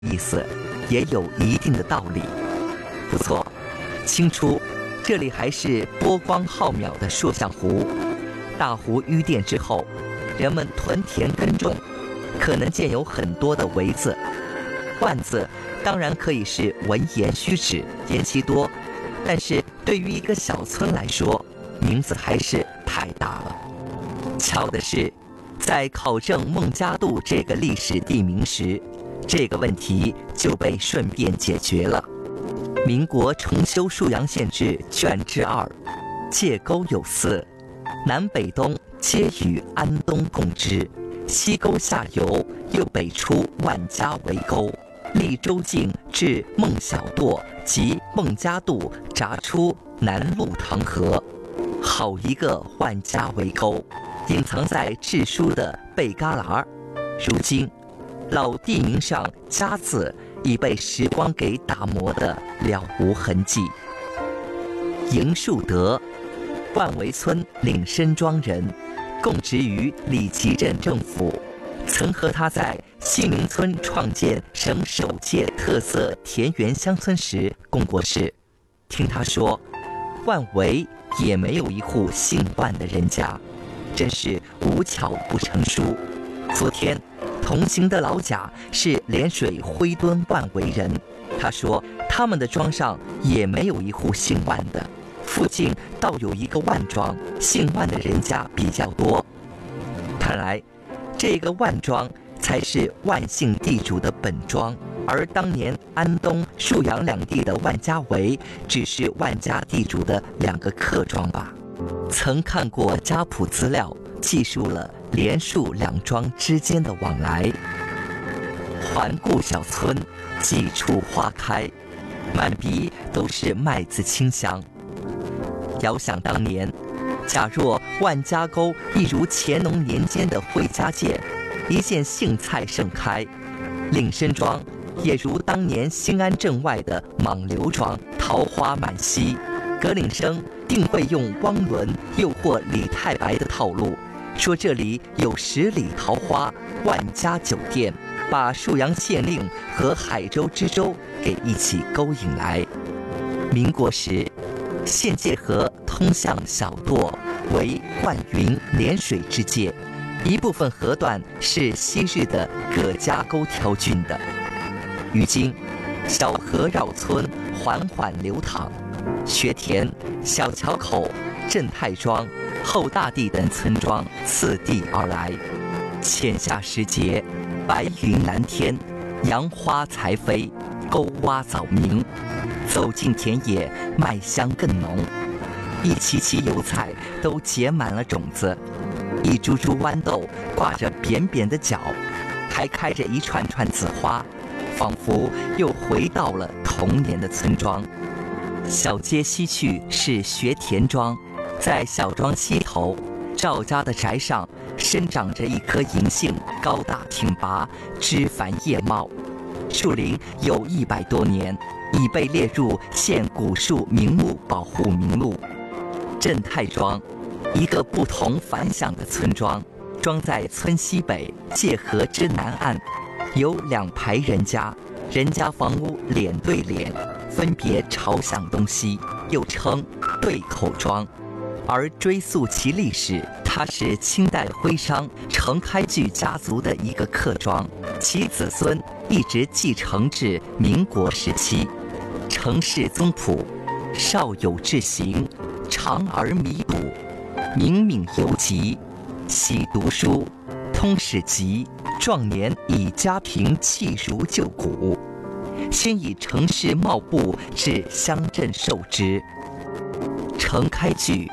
意思，也有一定的道理。不错，清初这里还是波光浩渺的朔象湖，大湖淤甸之后，人们屯田耕种，可能建有很多的围字。万字当然可以是文言虚指，言其多，但是对于一个小村来说，名字还是太大了。巧的是，在考证孟加杜这个历史地名时，这个问题就被顺便解决了。民国重修沭阳县志卷之2，界沟有4，南北东皆与安东共之，西沟下游又北出万家围沟，历州境至孟小垛及孟加杜，闸出南路塘河。好一个万家围沟，隐藏在志书的背旮旯。如今老地名上家字已被时光给打磨得了无痕迹。邢树德，万围村岭深庄人，供职于李集镇政府，曾和他在西明村创建省首届特色田园乡村时共过事。听他说，万围也没有一户姓万的人家，真是无巧不成书。昨天同行的老贾是涟水灰墩万围人，他说他们的庄上也没有一户姓万的，附近倒有一个万庄，姓万的人家比较多。看来这个万庄才是万姓地主的本庄，而当年安东、沭阳两地的万家围只是万家地主的2个客庄吧。曾看过家谱资料，记述了连沭两庄之间的往来。环顾小村，几处花开，满鼻都是麦子清香。遥想当年，假若万家沟一如乾隆年间的惠家涧，一见杏菜盛开；岭深庄也如当年兴安镇外的莽刘庄，桃花满溪。葛岭生定会用汪伦诱惑李太白的套路，说这里有10里桃花、万家酒店，把沭阳县令和海州知州给一起勾引来。民国时，县界河通向小垛为万云涟水之界，一部分河段是昔日的葛家沟条郡的。如今小河绕村缓缓流淌，学田、小桥口、镇泰庄、后大地等村庄次第而来。欠夏时节，白云蓝天，杨花才飞，沟洼早明。走进田野，麦香更浓，一畦畦油菜都结满了种子，一株株豌豆挂着扁扁的角，还开着一串串紫花，仿佛又回到了童年的村庄。小街西去是学田庄，在小庄西头，赵家的宅上生长着一棵银杏，高大挺拔，枝繁叶茂，树龄有100多年，已被列入县古树名木保护名录。镇泰庄，一个不同凡响的村庄，庄在村西北界河之南岸，有2排人家，人家房屋脸对脸，分别朝向东西，又称对口庄。而追溯其历史，它是清代徽商程开巨家族的一个客庄，其子孙一直继承至民国时期。程氏宗谱，少有志行，长而弥笃，明敏尤极，喜读书，通史籍，壮年以家贫弃儒就古，先以程氏茂部至乡镇受之。程开巨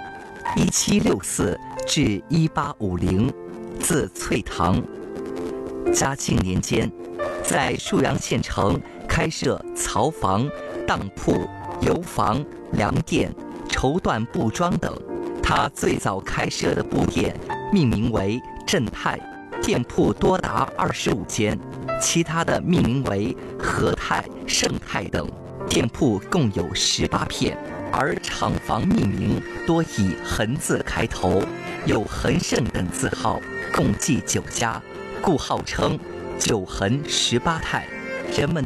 1764至1850，字翠堂。嘉庆年间，在沭阳县城开设槽房、当铺、油房、粮店、绸缎布庄等。他最早开设的布店命名为镇泰，店铺多达25间，其他的命名为和泰、盛泰等，店铺共有18片。而厂房命名多以横字开头，有恒盛等字号，共计9家，故号称9横18泰。 人们